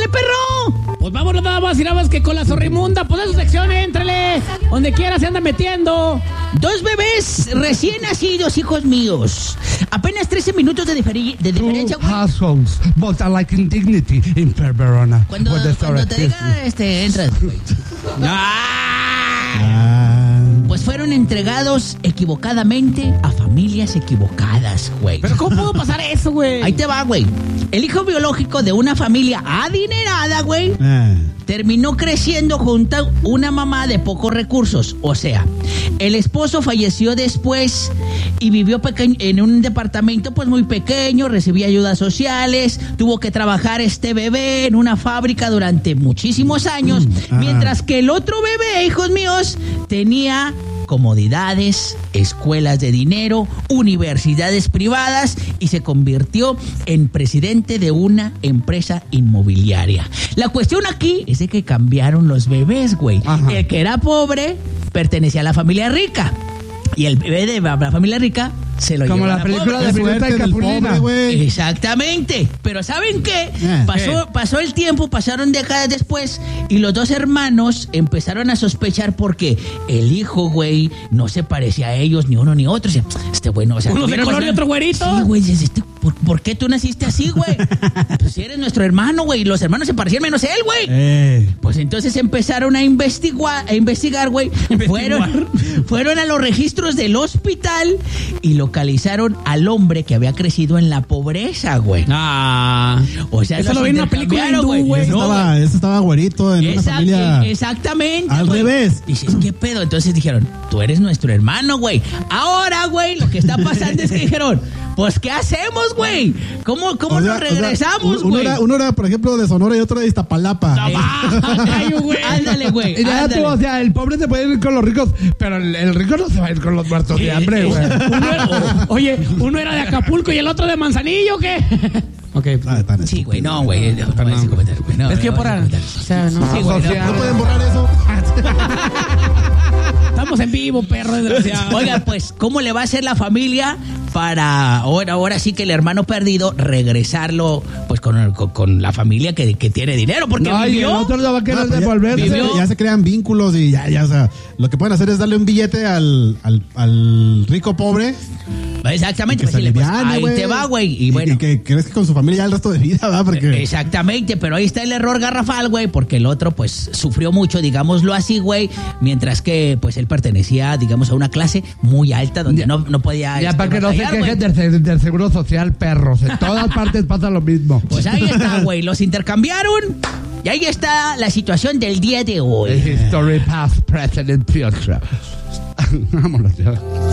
¡Ándale, perro! Pues vámonos nada más y nada más que con la zorrimunda. Pues a su sección, éntrele. Donde quiera se anda metiendo. 2 bebés recién nacidos, hijos míos. Apenas 13 minutos de diferencia, güey. Assholes, but I like indignity in Verona. Cuando te diga, entras, güey. Pues fueron entregados equivocadamente a familias equivocadas, güey. ¿Pero cómo pudo pasar eso, güey? Ahí te va, güey. El hijo biológico de una familia adinerada, güey, terminó creciendo junto a una mamá de pocos recursos. O sea, el esposo falleció después y vivió en un departamento pues muy pequeño, recibía ayudas sociales, tuvo que trabajar este bebé en una fábrica durante muchísimos años, mientras que el otro bebé, hijos míos, tenía comodidades, escuelas de dinero, universidades privadas y se convirtió en presidente de una empresa inmobiliaria. La cuestión aquí es de que cambiaron los bebés, güey. El que era pobre pertenecía a la familia rica y el bebé de la familia rica se lo como llevó la a película pobre. de Pirata y Capulina, güey. Exactamente. Pero ¿saben qué? Pasó el tiempo, pasaron décadas después y los dos hermanos empezaron a sospechar porque el hijo, güey, no se parecía a ellos ni uno ni otro. O sea, este güey no, o sea, uno de color y otro güerito. Sí, güey, ¿por qué tú naciste así, güey? Pues si eres nuestro hermano, güey. Los hermanos se parecían menos él, güey. Pues entonces empezaron a investigar, güey. Fueron a los registros del hospital y localizaron al hombre que había crecido en la pobreza, güey. O sea, eso lo vi en una película hindú, güey. Ese estaba güerito en una familia. Exactamente. Al revés. Dices, ¿qué pedo? Entonces dijeron, tú eres nuestro hermano, güey. Ahora, güey, lo que está pasando es que dijeron, pues, ¿qué hacemos, güey? ¿Cómo nos regresamos, güey? Uno era, por ejemplo, de Sonora y otro de Iztapalapa. Ándale, güey. Ya tú, o sea, el pobre se puede ir con los ricos, pero el rico no se va a ir con los muertos de hambre, güey. Oye, uno era de Acapulco y el otro de Manzanillo, ¿qué? Ok. Sí, güey, no, güey. Es que por ahí. O sea, no. Sí, güey, no pueden borrar eso. Estamos en vivo, perro desgraciado. Oiga, pues, ¿cómo le va a hacer la familia para ahora sí que el hermano perdido regresarlo pues con la familia que tiene dinero? Porque vivió. El otro lo va a querer devolver. Ya se crean vínculos y ya, o sea, lo que pueden hacer es darle un billete al rico pobre. Exactamente, pues, ahí te va, güey. Y bueno, que crees que con su familia ya el resto de vida, ¿verdad? Porque... Exactamente, pero ahí está el error garrafal, güey, porque el otro pues sufrió mucho, digámoslo así, güey, mientras que pues él pertenecía, digamos, a una clase muy alta donde no podía... Ya para que no se quejen del seguro social, perros. En todas partes pasa lo mismo. Pues ahí está, güey, los intercambiaron y ahí está la situación del día de hoy. History, past, present and future. Vámonos ya.